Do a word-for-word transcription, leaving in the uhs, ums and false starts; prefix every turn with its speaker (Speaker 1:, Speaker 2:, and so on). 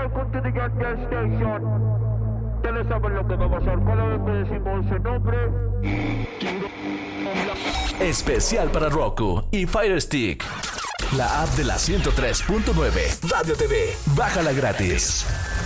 Speaker 1: welcome to the gas station. Ustedes saben lo que va a pasar cada vez que decimos ese nombre.
Speaker 2: Especial para Roku y Fire Stick. La app de la ciento tres punto nueve Radio T V. Bájala gratis.